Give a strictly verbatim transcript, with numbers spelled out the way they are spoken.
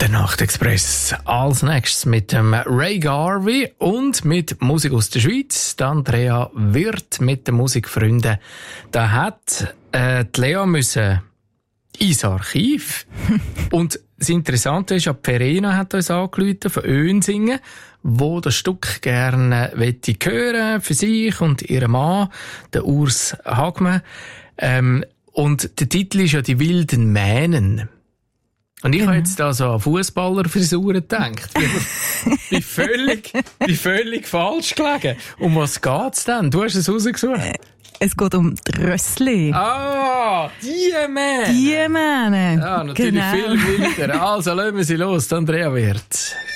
Der Nachtexpress als nächstes mit dem Ray Garvey und mit Musik aus der Schweiz. Die Andrea Wirth mit den Musikfreunden. Da hat äh, die Lea müssen ins Archiv. Und das Interessante ist, Verena hat uns angerufen von Önsingen, wo das Stück gerne wette hören für sich und ihren Mann, den Urs Hagmann. Ähm, und der Titel ist ja «Die wilden Mähnen». Und ich genau. habe jetzt da so an Fußballerfrisuren gedacht. Ich bin völlig, bin völlig falsch gelegen. Um was geht's denn? Du hast es rausgesucht. Es geht um die Rössli. Ah, die Mähne. Die Mähne. Ja, natürlich genau. viel wilder. Also, lassen wir sie los, Andrea Wirth.